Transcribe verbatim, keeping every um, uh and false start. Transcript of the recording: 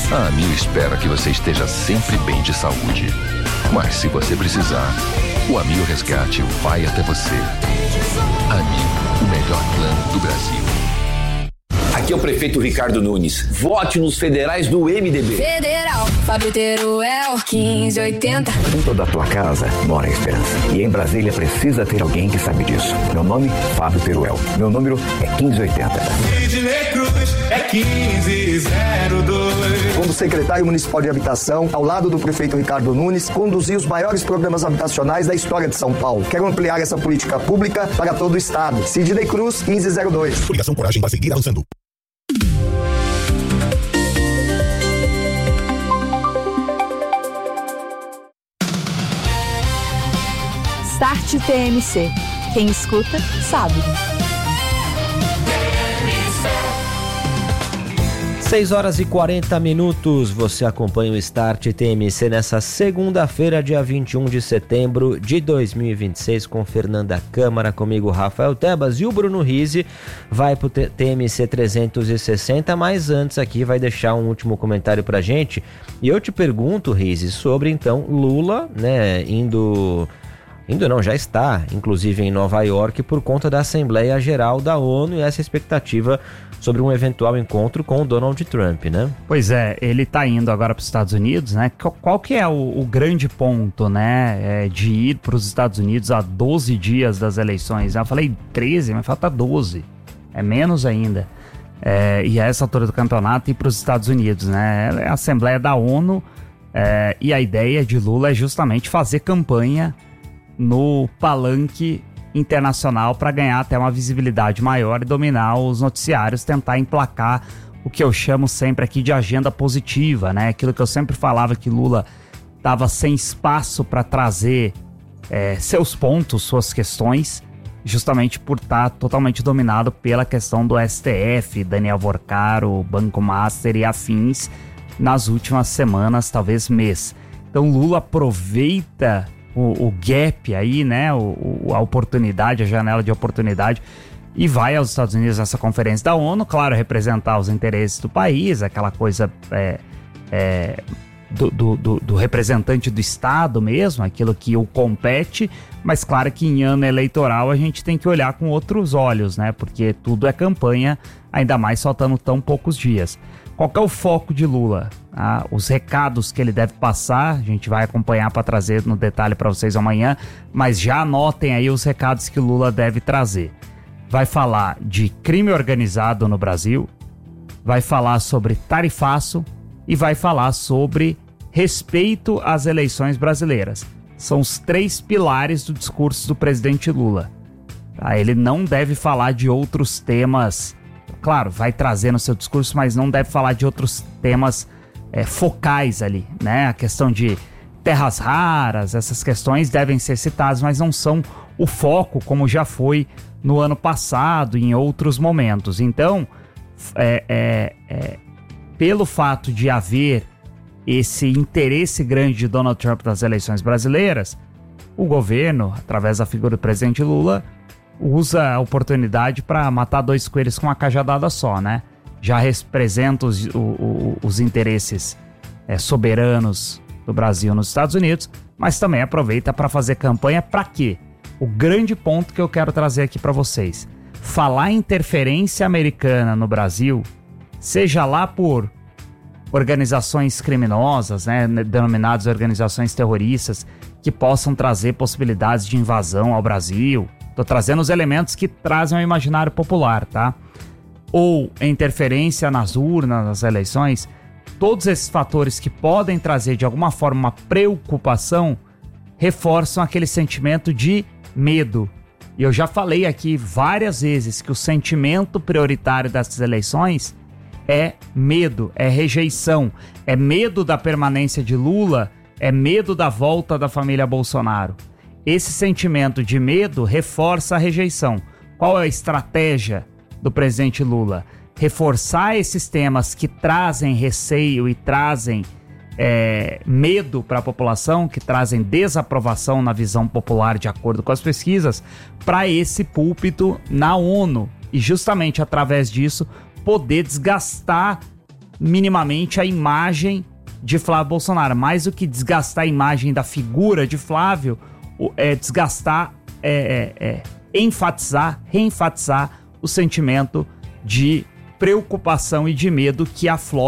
A Amil espera que você esteja sempre bem de saúde. Mas se você precisar, o Amil Resgate vai até você. Amil, o melhor plano do Brasil. Aqui é o prefeito Ricardo Nunes. Vote nos federais do M D B. Federal, Fábio Teruel, quinze oitenta. Em toda a tua casa mora a esperança. E em Brasília precisa ter alguém que sabe disso. Meu nome, Fábio Teruel. Meu número é quinze oitenta. Sidney Cruz é quinze zero dois. Como secretário municipal de habitação, ao lado do prefeito Ricardo Nunes, conduzi os maiores programas habitacionais da história de São Paulo. Quero ampliar essa política pública para todo o estado. Sidney Cruz, quinze zero dois. Ligação Coragem para seguir avançando. Start T M C. Quem escuta, sabe. seis horas e quarenta minutos, você acompanha o Start T M C nessa segunda-feira, dia vinte e um de setembro de dois mil e vinte e seis, com Fernanda Câmara, comigo Rafael Tebas, e o Bruno Rizzi vai pro T M C trezentos e sessenta, mas antes aqui vai deixar um último comentário pra gente, e eu te pergunto, Rizzi, sobre então Lula, né, indo... Indo não, já está, inclusive em Nova York, por conta da Assembleia Geral da ONU e essa expectativa sobre um eventual encontro com o Donald Trump, né? Pois é, ele está indo agora para os Estados Unidos, né? Qual que é o, o grande ponto, né, é, de ir para os Estados Unidos a doze dias das eleições? Eu falei treze, mas falta doze, é menos ainda. É, e a essa altura do campeonato ir para os Estados Unidos, né? É a Assembleia da ONU é, e a ideia de Lula é justamente fazer campanha no palanque internacional para ganhar até uma visibilidade maior e dominar os noticiários, tentar emplacar o que eu chamo sempre aqui de agenda positiva, né? Aquilo que eu sempre falava, que Lula estava sem espaço para trazer é, seus pontos, suas questões, justamente por estar tá totalmente dominado pela questão do S T F, Daniel Vorcaro, Banco Master e afins nas últimas semanas, talvez mês. Então Lula aproveita O, o gap aí, né, o, o, a oportunidade, a janela de oportunidade, e vai aos Estados Unidos nessa conferência da ONU, claro, representar os interesses do país, aquela coisa é, é, do, do, do, do representante do Estado mesmo, aquilo que o compete, mas claro que em ano eleitoral a gente tem que olhar com outros olhos, né, porque tudo é campanha, ainda mais faltando tão poucos dias. Qual que é o foco de Lula? Ah, os recados que ele deve passar, a gente vai acompanhar para trazer no detalhe para vocês amanhã, mas já anotem aí os recados que Lula deve trazer. Vai falar de crime organizado no Brasil, vai falar sobre tarifaço e vai falar sobre respeito às eleições brasileiras. São os três pilares do discurso do presidente Lula. Ah, ele não deve falar de outros temas. Claro, vai trazer no seu discurso, mas não deve falar de outros temas é, focais ali, né? A questão de terras raras, essas questões devem ser citadas, mas não são o foco como já foi no ano passado e em outros momentos. Então, é, é, é, pelo fato de haver esse interesse grande de Donald Trump nas eleições brasileiras, o governo, através da figura do presidente Lula, usa a oportunidade para matar dois coelhos com uma cajadada só, né? Já representa os, o, o, os interesses é, soberanos do Brasil nos Estados Unidos, mas também aproveita para fazer campanha para quê? O grande ponto que eu quero trazer aqui para vocês. Falar em interferência americana no Brasil, seja lá por organizações criminosas, né, denominadas organizações terroristas, que possam trazer possibilidades de invasão ao Brasil. Tô trazendo os elementos que trazem ao imaginário popular, tá? Ou interferência nas urnas, nas eleições. Todos esses fatores que podem trazer de alguma forma uma preocupação reforçam aquele sentimento de medo. E eu já falei aqui várias vezes que o sentimento prioritário dessas eleições é medo, é rejeição, é medo da permanência de Lula, é medo da volta da família Bolsonaro. Esse sentimento de medo reforça a rejeição. Qual é a estratégia do presidente Lula? Reforçar esses temas que trazem receio e trazem é, medo para a população, que trazem desaprovação na visão popular de acordo com as pesquisas, para esse púlpito na ONU. E justamente através disso poder desgastar minimamente a imagem de Flávio Bolsonaro. Mais do que desgastar a imagem da figura de Flávio, é desgastar, é, é, é, enfatizar, reenfatizar o sentimento de preocupação e de medo que aflora